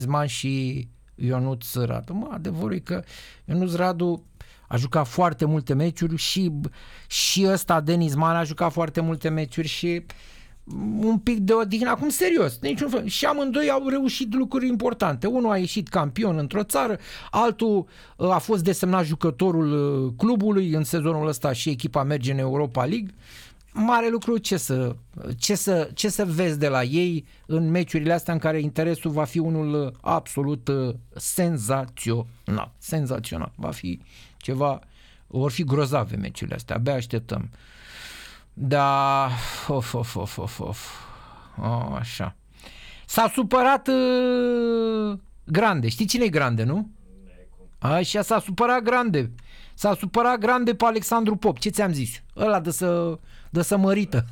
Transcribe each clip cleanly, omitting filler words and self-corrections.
Denisman și Ionuț Radu. Adevărul e că Ionuț Radu a jucat foarte multe meciuri și ăsta, Denisman, a jucat foarte multe meciuri și un pic de odihnă. Acum, serios, niciun fel. Și amândoi au reușit lucruri importante. Unul a ieșit campion într-o țară, altul a fost desemnat jucătorul clubului în sezonul ăsta și echipa merge în Europa League. Mare lucru, ce să vezi de la ei în meciurile astea în care interesul va fi unul absolut senzațional. Senzațional. Va fi ceva, vor fi grozave meciurile astea. Abia așteptăm. Da, așa. S-a supărat Grande. Știi cine e Grande, nu? Așa, s-a supărat Grande. S-a supărat Grande pe Alexandru Pop. Ce ți-am zis? Ăla de să mărită.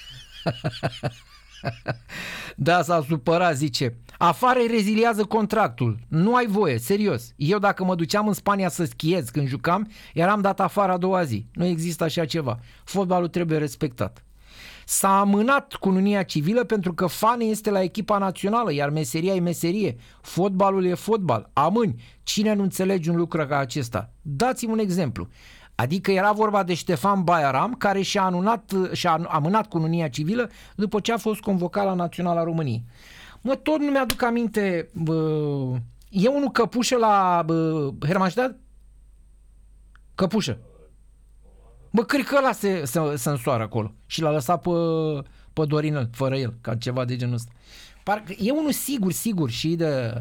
Da, s-a supărat, zice. Afară îi reziliază contractul. Nu ai voie, serios. Eu dacă mă duceam în Spania să schiez când jucam, eram dat afară a doua zi. Nu există așa ceva. Fotbalul trebuie respectat. S-a amânat cununia civilă pentru că Fane este la echipa națională, iar meseria e meserie. Fotbalul e fotbal. Amâni. Cine nu înțelege un lucru ca acesta? Dați-mi un exemplu. Adică era vorba de Ștefan Baiaram, care și-a amânat cununia civilă după ce a fost convocat la Naționala României. Tot nu mi-aduc aminte. E unul Căpușă la Hermannstadt? Căpușă. Cred că ăla se însoară acolo. Și l-a lăsat pe Dorinel, fără el, ca ceva de genul ăsta. Parcă e unul sigur și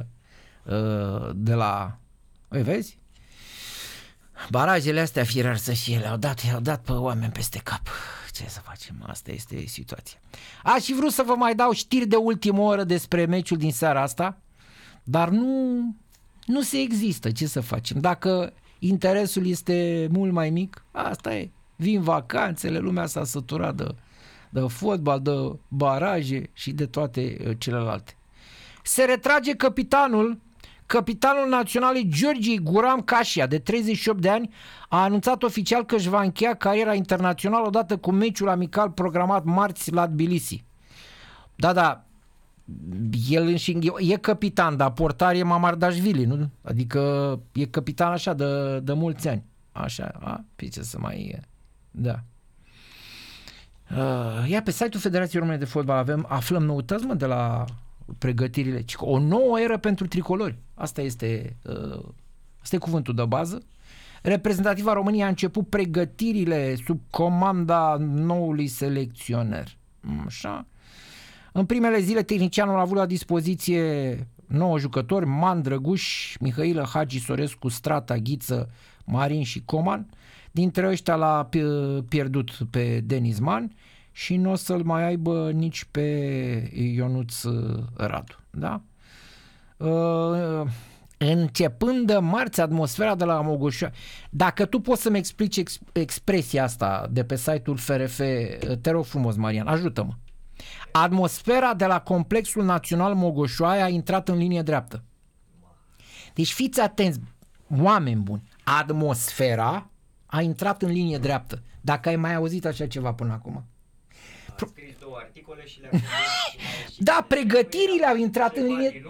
de la... Vezi? Barajele astea firar să fie, le-au dat pe oameni peste cap. Ce să facem? Asta este situația. Aș fi vrut să vă mai dau știri de ultimă oră despre meciul din seara asta, dar nu se există. Ce să facem? Dacă interesul este mult mai mic, asta e. Vin vacanțele, lumea s-a săturat de fotbal, de baraje și de toate celelalte. Se retrage capitanul naționalului Georgi Guram Cașia, de 38 de ani, a anunțat oficial că își va încheia cariera internațională odată cu meciul amical programat marți la Tbilisi. Da, el e capitan, dar portar e Mamardashvili, nu? Adică e capitan așa de mulți ani. Așa, pe ce să mai... Da. Ia pe site-ul Federației Române de Fotbal aflăm noutăți, de la pregătirile. O nouă eră pentru tricolori. Asta este cuvântul de bază. Reprezentativa României a început pregătirile sub comanda noului selecționer. Așa. În primele zile, tehnicianul a avut la dispoziție 9 jucători: Man, Drăguș, Mihailă, Hagi, Sorescu, Strata, Ghiță, Marin și Coman. Dintre ăștia l-a pierdut pe Denisman și nu o să-l mai aibă nici pe Ionuț Radu. Da? Începând de marți, atmosfera de la Mogoșoaia. Dacă tu poți să-mi explici expresia asta de pe site-ul FRF, te rog frumos, Marian, ajută-mă. Atmosfera de la Complexul Național Mogoșoaia a intrat în linie dreaptă. Deci fiți atenți, oameni buni. Atmosfera a intrat în linie dreaptă. Dacă ai mai auzit așa ceva până acum. Am scris 2 articole și le-am Da, pregătirile au intrat în linie...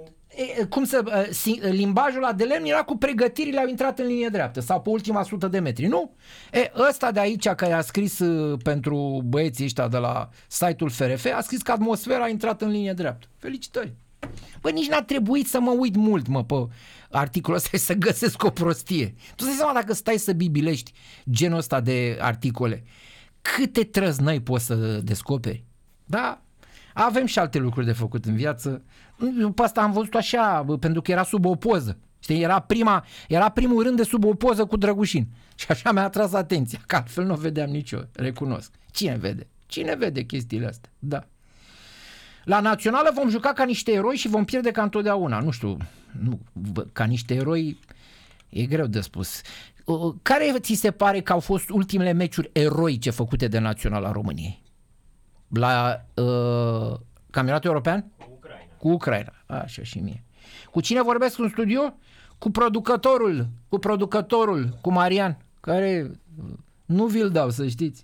limbajul ăla de lemn era cu pregătirile au intrat în linie dreaptă sau pe ultima 100 de metri, nu? Ăsta de aici care a scris pentru băieții ăștia de la site-ul FRF a scris că atmosfera a intrat în linie dreaptă. Felicitări! Nici n-a trebuit să mă uit mult, pe articolul ăsta să găsesc o prostie. Tu să-i seama dacă stai să bibilești genul ăsta de articole. Câte trăznăi poți să descoperi? Da, avem și alte lucruri de făcut în viață. Pe asta am văzut așa, pentru că era sub o poză. Știi, era primul rând de sub o poză cu Drăgușin. Și așa mi-a atras atenția, că altfel nu o vedeam nici eu, recunosc. Cine vede? Cine vede chestiile astea? Da. La Națională vom juca ca niște eroi și vom pierde ca întotdeauna. Nu știu, ca niște eroi e greu de spus. Care ți se pare că au fost ultimele meciuri eroice făcute de Naționala României? La campionatul european? Cu Ucraina. Așa și mie. Cu cine vorbesc în studio? Cu producătorul, cu Marian, care nu vi-l dau, să știți.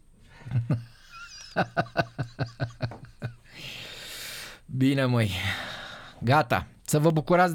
Bine, măi. Gata. Să vă bucurați